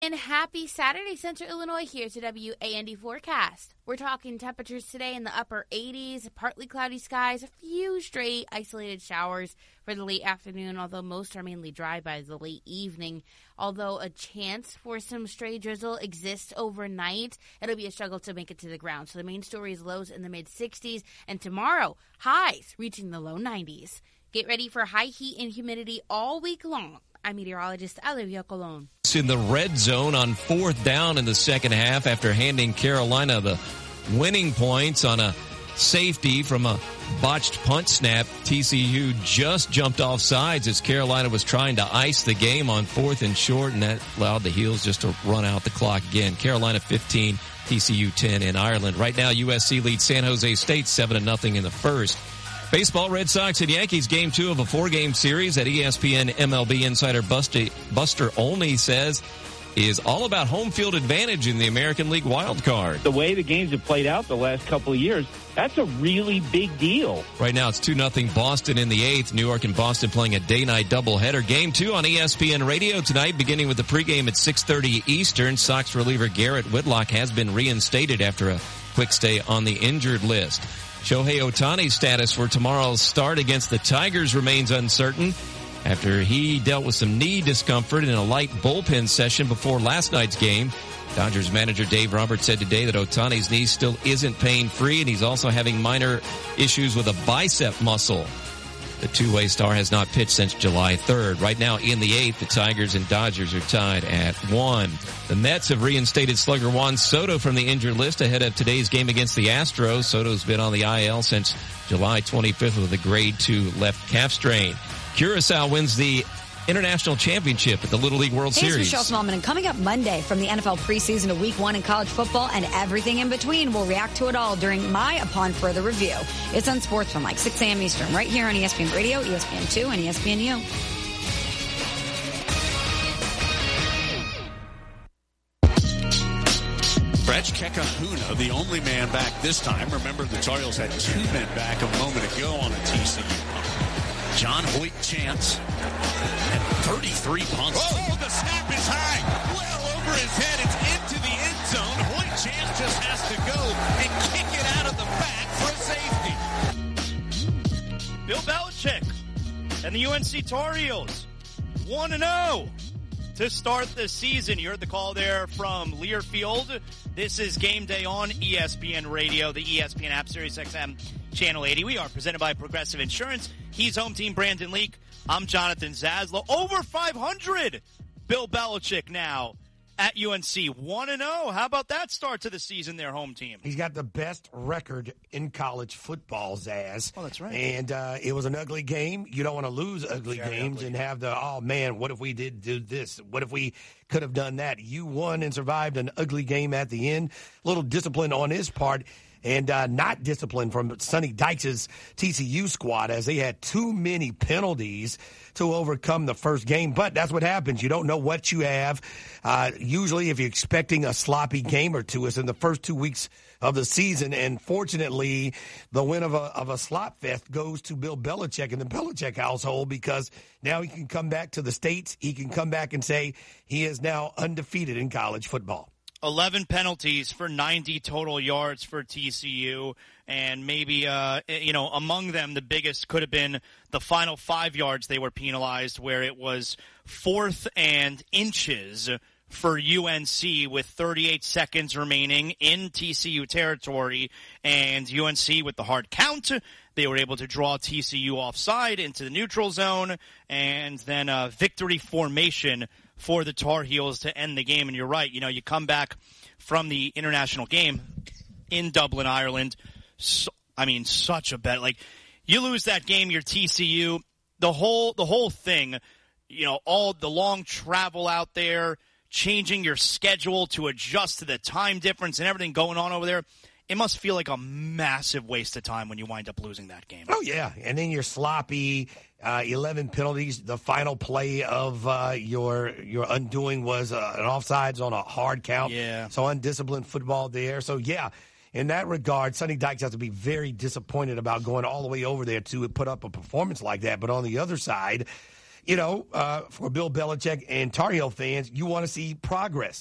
And happy Saturday, Central Illinois. Here's the WAND forecast. We're talking temperatures today in the upper 80s, partly cloudy skies, a few stray isolated showers for the late afternoon, although most are mainly dry by the late evening. Although a chance for some stray drizzle exists overnight, it'll be a struggle to make it to the ground. So the main story is lows in the mid-60s, and tomorrow, highs reaching the low 90s. Get ready for high heat and humidity all week long. I'm meteorologist Olivia Colon. In the red zone on fourth down in the second half after handing Carolina the winning points on a safety from a botched punt snap. TCU just jumped off sides as Carolina was trying to ice the game on fourth and short, and that allowed the Heels just to run out the clock again. Carolina 15, TCU 10 in Ireland. Right now, USC leads San Jose State 7-0 in the first. Baseball, Red Sox and Yankees, game 2 of a 4-game series that ESPN MLB insider Buster Olney says is all about home field advantage in the American League wild card. The way the games have played out the last couple of years, that's a really big deal. Right now it's 2-0 Boston in the 8th. New York and Boston playing a day-night doubleheader. Game 2 on ESPN Radio tonight, beginning with the pregame at 6:30 Eastern. Sox reliever Garrett Whitlock has been reinstated after a quick stay on the injured list. Shohei Ohtani's status for tomorrow's start against the Tigers remains uncertain after he dealt with some knee discomfort in a light bullpen session before last night's game. Dodgers manager Dave Roberts said today that Ohtani's knee still isn't pain-free, and he's also having minor issues with a bicep muscle. The two-way star has not pitched since July 3rd. Right now in the 8th, the Tigers and Dodgers are tied at 1. The Mets have reinstated slugger Juan Soto from the injured list ahead of today's game against the Astros. Soto's been on the IL since July 25th with a grade 2 left calf strain. Curaçao wins the International Championship at the Little League World Series. Michelle Smallman, and coming up Monday from the NFL preseason to Week 1 in college football and everything in between, we'll react to it all during my Upon Further Review. It's on Sports from like 6 a.m. Eastern, right here on ESPN Radio, ESPN2, and ESPNU. Reg Kekahuna, the only man back this time. Remember, the Tar Heels had 2 men back a moment ago on a TCU punt. John Hoyt Chance and 33 punts. Oh, the snap is high. Well over his head. It's into the end zone. Hoyt Chance just has to go and kick it out of the back for a safety. Bill Belichick and the UNC Tar Heels 1-0 to start the season. You heard the call there from Learfield. This is Game Day on ESPN Radio, the ESPN app, Sirius XM Channel 80. We are presented by Progressive Insurance. He's home team Brandon Leak. I'm Jonathan Zaslow. Over 500. Bill Belichick now at UNC 1-0. How about that start to the season, their home team? He's got the best record in college football, Zaz. Oh, that's right. And it was an ugly game. You don't want to lose ugly games and have the, oh, man, what if we did do this? What if we could have done that? You won and survived an ugly game at the end. A little discipline on his part. And not discipline from Sonny Dykes' TCU squad, as they had too many penalties to overcome the first game. But that's what happens. You don't know what you have. Usually, if you're expecting a sloppy game or two, it's in the first 2 weeks of the season. And fortunately, the win of a slop fest goes to Bill Belichick and the Belichick household, because now he can come back to the States. He can come back and say he is now undefeated in college football. 11 penalties for 90 total yards for TCU, and maybe, among them, the biggest could have been the final 5 yards they were penalized, where it was 4th and inches for UNC with 38 seconds remaining in TCU territory, and UNC with the hard count, they were able to draw TCU offside into the neutral zone, and then a victory formation for the Tar Heels to end the game. And you're right, you come back from the international game in Dublin, Ireland. Such a bet. Like, you lose that game, you're TCU. The whole thing, all the long travel out there, changing your schedule to adjust to the time difference and everything going on over there. It must feel like a massive waste of time when you wind up losing that game. Oh, yeah. And then you're sloppy, 11 penalties. The final play of your undoing was an offsides on a hard count. Yeah. So undisciplined football there. So, yeah, in that regard, Sonny Dykes has to be very disappointed about going all the way over there to put up a performance like that. But on the other side, for Bill Belichick and Tar Heel fans, you want to see progress.